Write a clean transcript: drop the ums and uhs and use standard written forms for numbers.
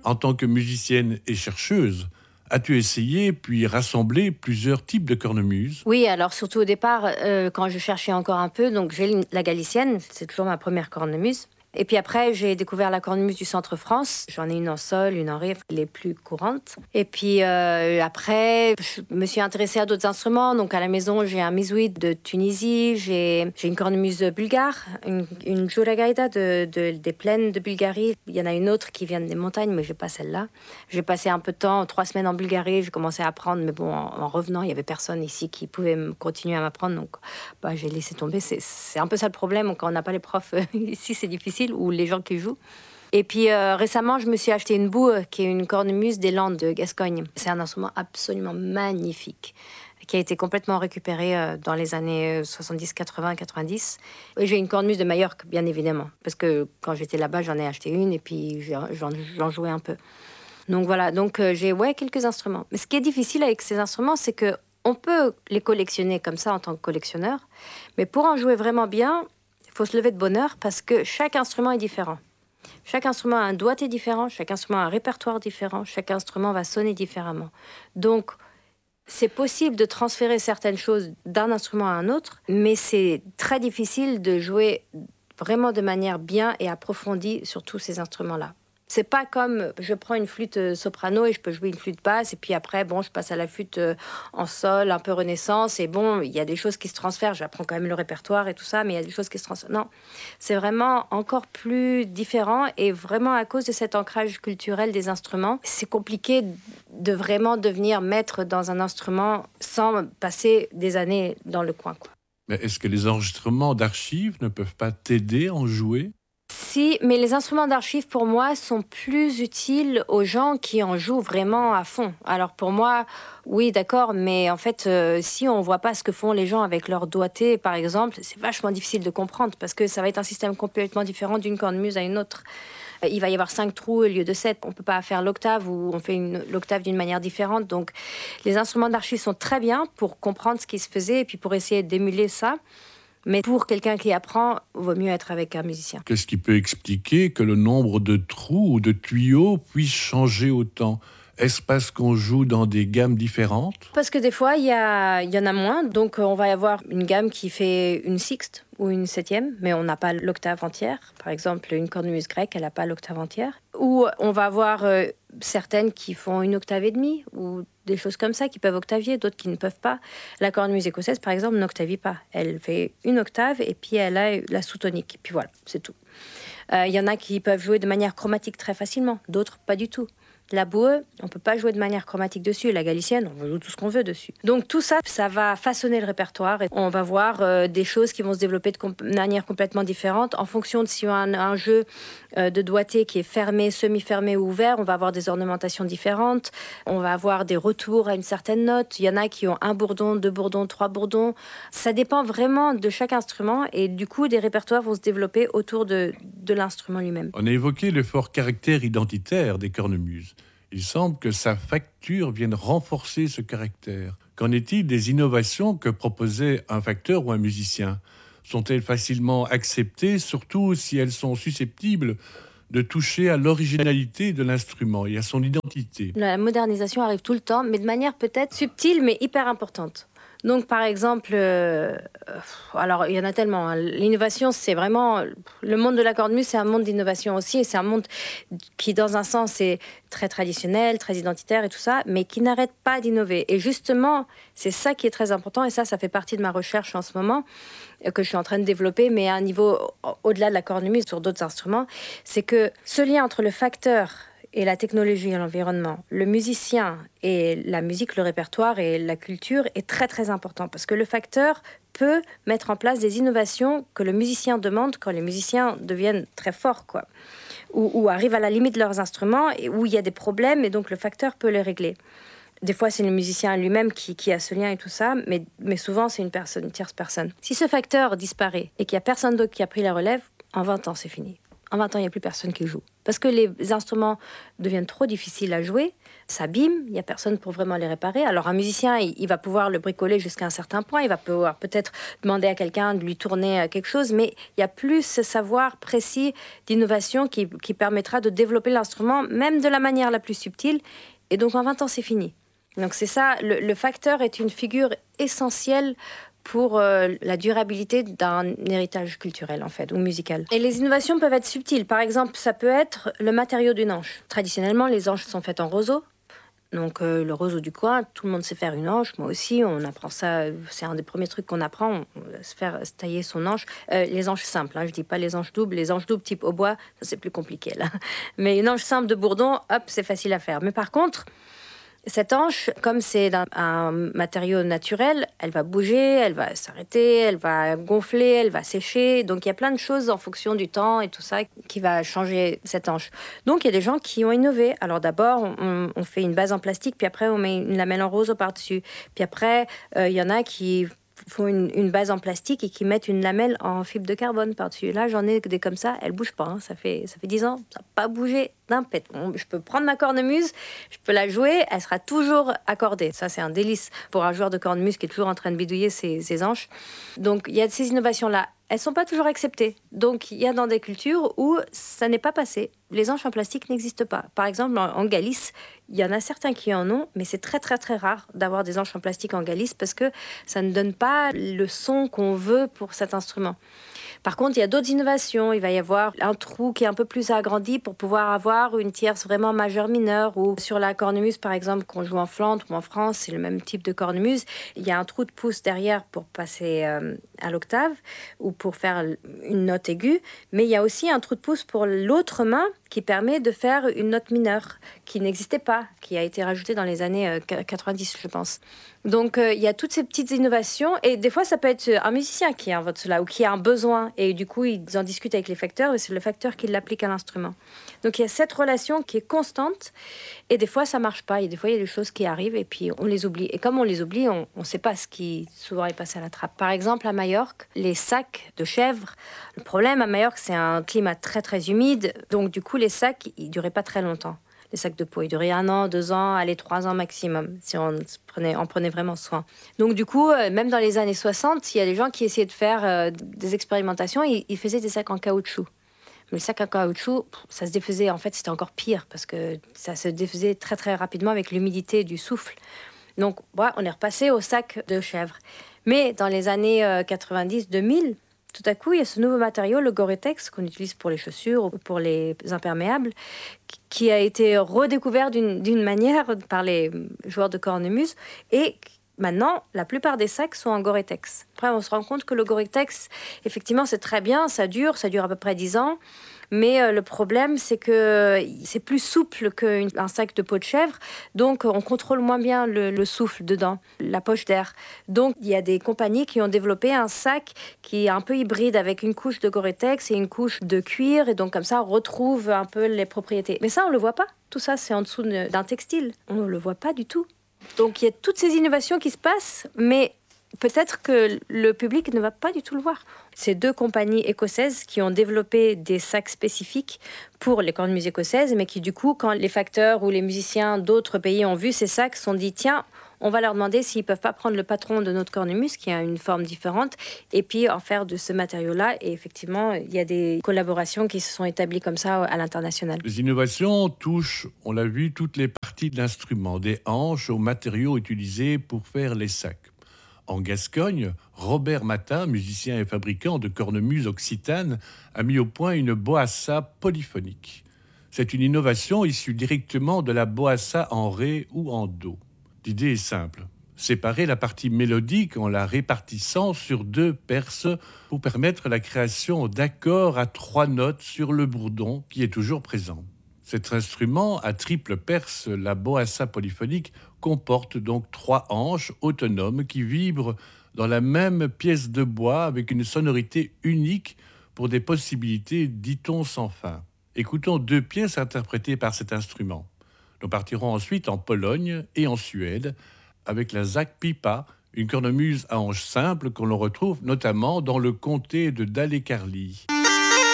En tant que musicienne et chercheuse, as-tu essayé puis rassemblé plusieurs types de cornemuse? Oui, alors surtout au départ, quand je cherchais encore un peu, donc j'ai la galicienne, c'est toujours ma première cornemuse. Et puis après, j'ai découvert la cornemuse du centre France. J'en ai une en sol, une en ré, les plus courantes. Et puis après, je me suis intéressée à d'autres instruments. Donc à la maison, j'ai un mizouid de Tunisie, j'ai une cornemuse bulgare, une djouragaïda des plaines de Bulgarie. Il y en a une autre qui vient des montagnes, mais j'ai pas celle-là. J'ai passé un peu de temps, 3 semaines en Bulgarie, j'ai commencé à apprendre, mais bon, en revenant, il y avait personne ici qui pouvait continuer à m'apprendre, donc j'ai laissé tomber. C'est un peu ça le problème, quand on n'a pas les profs ici, c'est difficile, ou les gens qui jouent. Et puis récemment, je me suis acheté une boue, qui est une cornemuse des Landes de Gascogne. C'est un instrument absolument magnifique, qui a été complètement récupéré dans les années 70, 80, 90. Et j'ai une cornemuse de Majorque, bien évidemment, parce que quand j'étais là-bas, j'en ai acheté une, et puis j'en jouais un peu. Donc voilà, j'ai quelques instruments. Mais ce qui est difficile avec ces instruments, c'est que on peut les collectionner comme ça en tant que collectionneur, mais pour en jouer vraiment bien, il faut se lever de bonne heure parce que chaque instrument est différent. Chaque instrument a un doigté différent, chaque instrument a un répertoire différent, chaque instrument va sonner différemment. Donc, c'est possible de transférer certaines choses d'un instrument à un autre, mais c'est très difficile de jouer vraiment de manière bien et approfondie sur tous ces instruments-là. C'est pas comme je prends une flûte soprano et je peux jouer une flûte basse et puis après, je passe à la flûte en sol, un peu renaissance, et il y a des choses qui se transfèrent. J'apprends quand même le répertoire et tout ça, mais il y a des choses qui se transfèrent. Non, c'est vraiment encore plus différent, et vraiment à cause de cet ancrage culturel des instruments, c'est compliqué de vraiment devenir maître dans un instrument sans passer des années dans le coin, quoi. Mais est-ce que les enregistrements d'archives ne peuvent pas t'aider à en jouer? Si, mais les instruments d'archives, pour moi, sont plus utiles aux gens qui en jouent vraiment à fond. Alors pour moi, oui, d'accord, mais en fait, si on voit pas ce que font les gens avec leur doigté, par exemple, c'est vachement difficile de comprendre, parce que ça va être un système complètement différent d'une cornemuse à une autre. Il va y avoir 5 trous au lieu de 7. On peut pas faire l'octave, ou on fait l'octave d'une manière différente. Donc les instruments d'archives sont très bien pour comprendre ce qui se faisait et puis pour essayer d'émuler ça. Mais pour quelqu'un qui apprend, il vaut mieux être avec un musicien. Qu'est-ce qui peut expliquer que le nombre de trous ou de tuyaux puisse changer autant? Est-ce parce qu'on joue dans des gammes différentes? Parce que des fois, il y en a moins. Donc, on va y avoir une gamme qui fait une sixte ou une septième, mais on n'a pas l'octave entière. Par exemple, une cornemuse grecque, elle n'a pas l'octave entière. Ou on va avoir certaines qui font une octave et demie, ou des choses comme ça, qui peuvent octavier, d'autres qui ne peuvent pas. La cornemuse écossaise, par exemple, n'octavie pas. Elle fait une octave et puis elle a la sous-tonique. Et puis voilà, c'est tout. Il y en a qui peuvent jouer de manière chromatique très facilement, d'autres pas du tout. La boueux, on peut pas jouer de manière chromatique dessus. La galicienne, on joue tout ce qu'on veut dessus. Donc tout ça, ça va façonner le répertoire. Et on va voir des choses qui vont se développer de manière complètement différente. En fonction de si on a un jeu de doigté qui est fermé, semi-fermé ou ouvert, on va avoir des ornementations différentes. On va avoir des retours à une certaine note. Il y en a qui ont 1 bourdon, 2 bourdons, 3 bourdons. Ça dépend vraiment de chaque instrument. Et du coup, des répertoires vont se développer autour de l'instrument lui-même. On a évoqué le fort caractère identitaire des cornemuses. Il semble que sa facture vienne renforcer ce caractère. Qu'en est-il des innovations que proposait un facteur ou un musicien? Sont-elles facilement acceptées, surtout si elles sont susceptibles de toucher à l'originalité de l'instrument et à son identité? La modernisation arrive tout le temps, mais de manière peut-être subtile, mais hyper importante. Donc, par exemple, alors il y en a tellement, hein. L'innovation, c'est vraiment le monde de la cornemuse, c'est un monde d'innovation aussi, et c'est un monde qui, dans un sens, est très traditionnel, très identitaire et tout ça, mais qui n'arrête pas d'innover. Et justement, c'est ça qui est très important, et ça fait partie de ma recherche en ce moment, que je suis en train de développer, mais à un niveau au-delà de la cornemuse, sur d'autres instruments, c'est que ce lien entre le facteur et la technologie et l'environnement, le musicien et la musique, le répertoire et la culture est très très important, parce que le facteur peut mettre en place des innovations que le musicien demande quand les musiciens deviennent très forts, quoi, ou arrivent à la limite de leurs instruments, et où il y a des problèmes, et donc le facteur peut les régler. Des fois, c'est le musicien lui-même qui a ce lien et tout ça, mais souvent, c'est une tierce personne. Si ce facteur disparaît et qu'il n'y a personne d'autre qui a pris la relève, en 20 ans, c'est fini. En 20 ans, il n'y a plus personne qui joue. Parce que les instruments deviennent trop difficiles à jouer, s'abîment, il n'y a personne pour vraiment les réparer. Alors un musicien, il va pouvoir le bricoler jusqu'à un certain point, il va pouvoir peut-être demander à quelqu'un de lui tourner quelque chose, mais il n'y a plus ce savoir précis d'innovation qui permettra de développer l'instrument, même de la manière la plus subtile. Et donc en 20 ans, c'est fini. Donc c'est ça, le facteur est une figure essentielle pour la durabilité d'un héritage culturel, en fait, ou musical. Et les innovations peuvent être subtiles. Par exemple, ça peut être le matériau d'une anche. Traditionnellement, les anches sont faites en roseau. Donc le roseau du coin, tout le monde sait faire une anche. Moi aussi, on apprend ça. C'est un des premiers trucs qu'on apprend, se tailler son anche. Les anches simples, je dis pas les anches doubles. Les anches doubles type hautbois, ça c'est plus compliqué, là. Mais une anche simple de bourdon, hop, c'est facile à faire. Mais par contre, cette anche, comme c'est un matériau naturel, elle va bouger, elle va s'arrêter, elle va gonfler, elle va sécher. Donc il y a plein de choses en fonction du temps et tout ça qui va changer cette anche. Donc il y a des gens qui ont innové. Alors d'abord, on fait une base en plastique, puis après on met une lamelle en rose par-dessus. Puis après, il y en a qui font une base en plastique et qui mettent une lamelle en fibre de carbone par-dessus. Là, j'en ai des comme ça, elles bougent pas. Ça fait 10 ans, ça n'a pas bougé d'un pet. Bon, je peux prendre ma cornemuse, je peux la jouer, elle sera toujours accordée. Ça, c'est un délice pour un joueur de cornemuse qui est toujours en train de bidouiller ses anches. Donc, il y a ces innovations-là. Elles ne sont pas toujours acceptées. Donc, il y a dans des cultures où ça n'est pas passé. Les anches en plastique n'existent pas. Par exemple, en Galice, il y en a certains qui en ont, mais c'est très, très, très rare d'avoir des anches en plastique en Galice parce que ça ne donne pas le son qu'on veut pour cet instrument. Par contre, il y a d'autres innovations. Il va y avoir un trou qui est un peu plus agrandi pour pouvoir avoir une tierce vraiment majeure-mineure. Ou sur la cornemuse, par exemple, qu'on joue en Flandre ou en France, c'est le même type de cornemuse. Il y a un trou de pouce derrière pour passer à l'octave ou pour faire une note aiguë. Mais il y a aussi un trou de pouce pour l'autre main qui permet de faire une note mineure qui n'existait pas, qui a été rajoutée dans les années 90, je pense. Donc, il y a toutes ces petites innovations. Et des fois, ça peut être un musicien qui invente cela ou qui a un besoin. Et du coup, ils en discutent avec les facteurs et c'est le facteur qui l'applique à l'instrument. Donc, il y a cette relation qui est constante. Et des fois, ça ne marche pas. Et des fois, il y a des choses qui arrivent et puis on les oublie. Et comme on les oublie, on ne sait pas ce qui souvent est passé à la trappe. Par exemple, à Majorque, les sacs de chèvre. Le problème à Majorque, c'est un climat très, très humide. Donc, du coup, les sacs, ils ne duraient pas très longtemps. Les sacs de peau, ils duraient 1 an, 2 ans, allez, 3 ans maximum, si on prenait vraiment soin. Donc du coup, même dans les années 60, il y a des gens qui essayaient de faire des expérimentations, ils faisaient des sacs en caoutchouc. Mais le sac en caoutchouc, ça se défaisait, en fait, c'était encore pire, parce que ça se défaisait très très rapidement avec l'humidité du souffle. Donc, on est repassé au sac de chèvre. Mais dans les années 90-2000, tout à coup, il y a ce nouveau matériau, le Gore-Tex, qu'on utilise pour les chaussures ou pour les imperméables, qui a été redécouvert d'une manière par les joueurs de cornemuse. Et maintenant, la plupart des sacs sont en Gore-Tex. Après, on se rend compte que le Gore-Tex, effectivement, c'est très bien, ça dure à peu près 10 ans. Mais le problème, c'est que c'est plus souple qu'un sac de peau de chèvre. Donc, on contrôle moins bien le souffle dedans, la poche d'air. Donc, il y a des compagnies qui ont développé un sac qui est un peu hybride avec une couche de Gore-Tex et une couche de cuir. Et donc, comme ça, on retrouve un peu les propriétés. Mais ça, on ne le voit pas. Tout ça, c'est en dessous d'un textile. On ne le voit pas du tout. Donc, il y a toutes ces innovations qui se passent, mais peut-être que le public ne va pas du tout le voir. C'est 2 compagnies écossaises qui ont développé des sacs spécifiques pour les cornemuses écossaises, mais qui du coup, quand les facteurs ou les musiciens d'autres pays ont vu ces sacs, se sont dit tiens, on va leur demander s'ils ne peuvent pas prendre le patron de notre cornemuse, qui a une forme différente, et puis en faire de ce matériau-là. Et effectivement, il y a des collaborations qui se sont établies comme ça à l'international. Les innovations touchent, on l'a vu, toutes les parties de l'instrument, des hanches aux matériaux utilisés pour faire les sacs. En Gascogne, Robert Matin, musicien et fabricant de cornemuses occitanes, a mis au point une boassa polyphonique. C'est une innovation issue directement de la boassa en ré ou en do. L'idée est simple. Séparer la partie mélodique en la répartissant sur 2 perces pour permettre la création d'accords à 3 notes sur le bourdon qui est toujours présent. Cet instrument à triple perce, la boassa polyphonique, comporte donc 3 hanches autonomes qui vibrent dans la même pièce de bois avec une sonorité unique pour des possibilités, dit-on, sans fin. Écoutons 2 pièces interprétées par cet instrument. Nous partirons ensuite en Pologne et en Suède avec la zakpipa, une cornemuse à hanches simples que l'on retrouve notamment dans le comté de Dalecarlie.